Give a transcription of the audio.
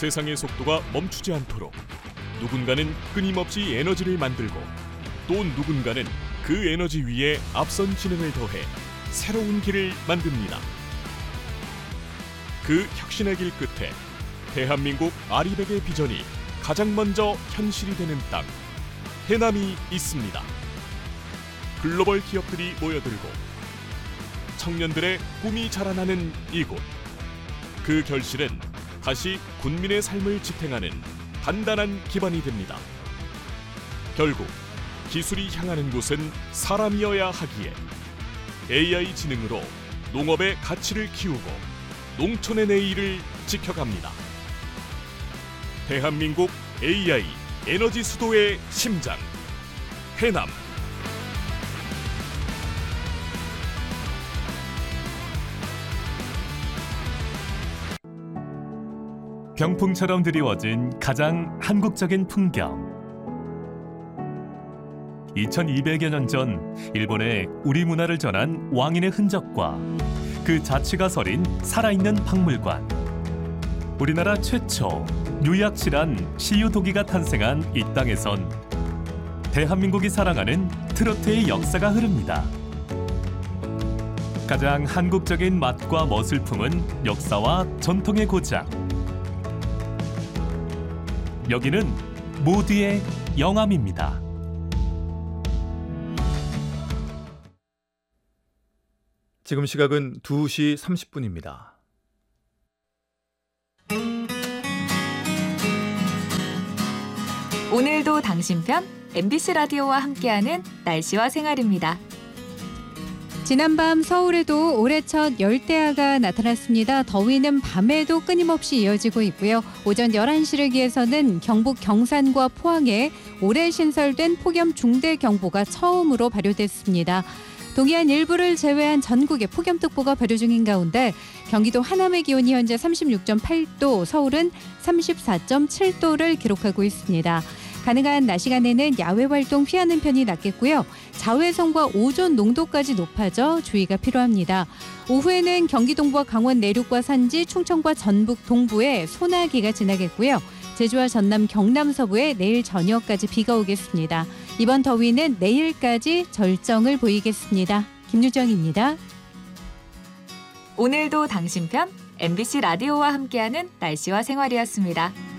세상의 속도가 멈추지 않도록 누군가는 끊임없이 에너지를 만들고 또 누군가는 그 에너지 위에 앞선 지능을 더해 새로운 길을 만듭니다. 그 혁신의 길 끝에 대한민국 아리백의 비전이 가장 먼저 현실이 되는 땅, 해남이 있습니다. 글로벌 기업들이 모여들고 청년들의 꿈이 자라나는 이곳. 그 결실은 다시 군민의 삶을 지탱하는 단단한 기반이 됩니다. 결국 기술이 향하는 곳은 사람이어야 하기에 AI 지능으로 농업의 가치를 키우고 농촌의 내일을 지켜갑니다. 대한민국 AI 에너지 수도의 심장, 해남. 병풍처럼 드리워진 가장 한국적인 풍경. 2200여 년 전 일본에 우리 문화를 전한 왕인의 흔적과 그 자취가 서린 살아있는 박물관. 우리나라 최초 유약실한 시유도기가 탄생한 이 땅에선 대한민국이 사랑하는 트로트의 역사가 흐릅니다. 가장 한국적인 맛과 멋을 품은 역사와 전통의 고장. 여기는 모두의 영암입니다. 지금 시각은 2시 30분입니다. 오늘도 당신 편 MBC 라디오와 함께하는 날씨와 생활입니다. 지난밤 서울에도 올해 첫 열대야가 나타났습니다. 더위는 밤에도 끊임없이 이어지고 있고요. 오전 11시를 기해서는 경북 경산과 포항에 올해 신설된 폭염 중대경보가 처음으로 발효됐습니다. 동해안 일부를 제외한 전국에 폭염특보가 발효 중인 가운데 경기도 하남의 기온이 현재 36.8도, 서울은 34.7도를 기록하고 있습니다. 가능한 낮 시간에는 야외 활동 피하는 편이 낫겠고요. 자외선과 오존 농도까지 높아져 주의가 필요합니다. 오후에는 경기 동부와 강원 내륙과 산지, 충청과 전북 동부에 소나기가 지나겠고요. 제주와 전남, 경남 서부에 내일 저녁까지 비가 오겠습니다. 이번 더위는 내일까지 절정을 보이겠습니다. 김유정입니다. 오늘도 당신 편 MBC 라디오와 함께하는 날씨와 생활이었습니다.